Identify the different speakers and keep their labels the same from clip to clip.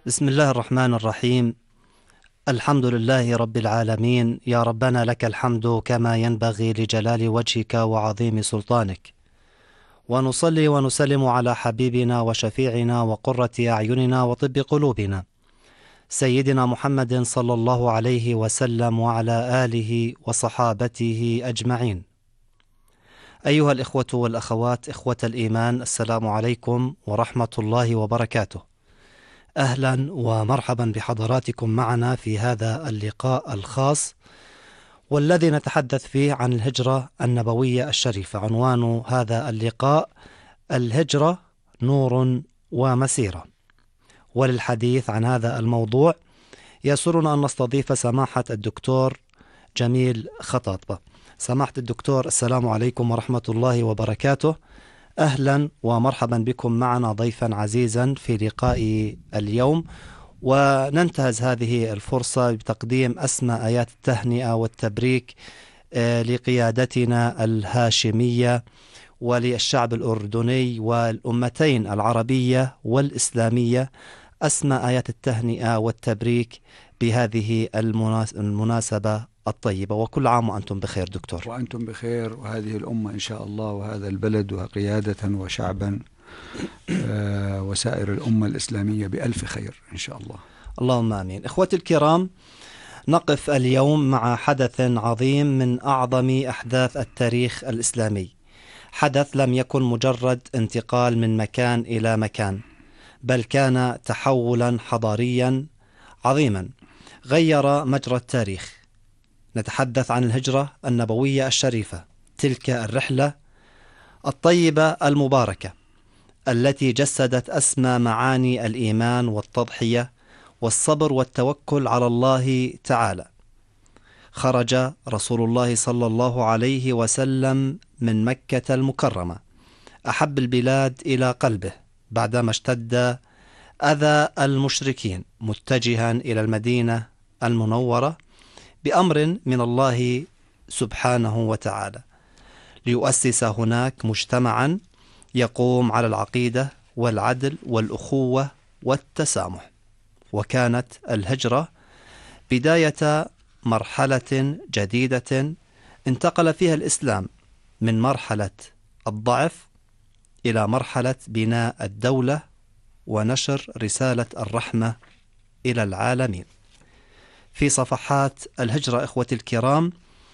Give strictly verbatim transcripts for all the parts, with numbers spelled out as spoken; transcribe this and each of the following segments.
Speaker 1: بسم الله الرحمن الرحيم. الحمد لله رب العالمين، يا ربنا لك الحمد كما ينبغي لجلال وجهك وعظيم سلطانك. ونصلي ونسلم على حبيبنا وشفيعنا وقرة أعيننا وطب قلوبنا سيدنا محمد صلى الله عليه وسلم وعلى آله وصحابته أجمعين. أيها الإخوة والأخوات، إخوة الإيمان، السلام عليكم ورحمة الله وبركاته. أهلا ومرحبا بحضراتكم معنا في هذا اللقاء الخاص، والذي نتحدث فيه عن الهجرة النبوية الشريفة. عنوان هذا اللقاء: الهجرة نور ومسيرة. وللحديث عن هذا الموضوع يسرنا أن نستضيف سماحة الدكتور جميل خطاطبة. سماحة الدكتور، السلام عليكم ورحمة الله وبركاته. أهلا ومرحبا بكم معنا ضيفا عزيزا في لقاء اليوم، وننتهز هذه الفرصة بتقديم أسمى آيات التهنئة والتبريك لقيادتنا الهاشمية وللشعب الأردني والأمتين العربية والإسلامية. أسمى آيات التهنئة والتبريك بهذه المناسبة الطيبة، وكل عام وأنتم بخير دكتور.
Speaker 2: وأنتم بخير، وهذه الأمة إن شاء الله، وهذا البلد وقيادة وشعبا آه وسائر الأمة الإسلامية بألف خير إن شاء الله.
Speaker 1: اللهم آمين. إخوتي الكرام، نقف اليوم مع حدث عظيم من أعظم أحداث التاريخ الإسلامي. حدث لم يكن مجرد انتقال من مكان إلى مكان، بل كان تحولا حضاريا عظيما غير مجرى التاريخ. نتحدث عن الهجرة النبوية الشريفة، تلك الرحلة الطيبة المباركة التي جسدت أسمى معاني الإيمان والتضحية والصبر والتوكل على الله تعالى. خرج رسول الله صلى الله عليه وسلم من مكة المكرمة، أحب البلاد إلى قلبه، بعدما اشتد أذى المشركين، متجها إلى المدينة المنورة بأمر من الله سبحانه وتعالى، ليؤسس هناك مجتمعا يقوم على العقيدة والعدل والأخوة والتسامح. وكانت الهجرة بداية مرحلة جديدة انتقل فيها الإسلام من مرحلة الضعف إلى مرحلة بناء الدولة ونشر رسالة الرحمة إلى العالمين. في صفحات الهجرة إخوتي الكرام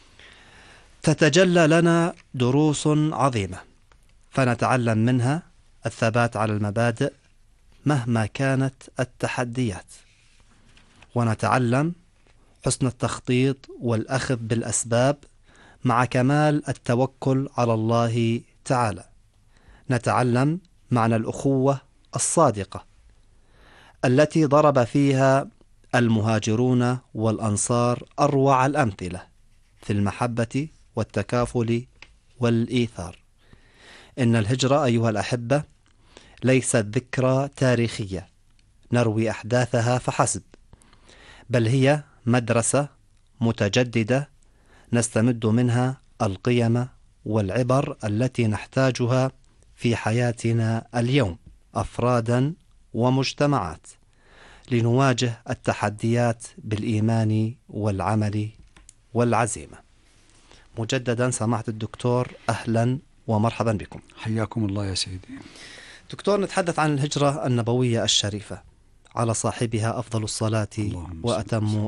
Speaker 1: تتجلى لنا دروس عظيمة، فنتعلم منها الثبات على المبادئ مهما كانت التحديات، ونتعلم حسن التخطيط والأخذ بالأسباب مع كمال التوكل على الله تعالى. نتعلم معنى الأخوة الصادقة التي ضرب فيها المهاجرون والأنصار أروع الأمثلة في المحبة والتكافل والإيثار. إن الهجرة أيها الأحبة ليست ذكرى تاريخية نروي أحداثها فحسب، بل هي مدرسة متجددة نستمد منها القيم والعبر التي نحتاجها في حياتنا اليوم أفرادا ومجتمعات، لنواجه التحديات بالإيمان والعمل والعزيمة. مجددا سماحة الدكتور، أهلا ومرحبا بكم.
Speaker 2: حياكم الله يا سيدي.
Speaker 1: دكتور، نتحدث عن الهجرة النبوية الشريفة، على صاحبها أفضل الصلاة وأتم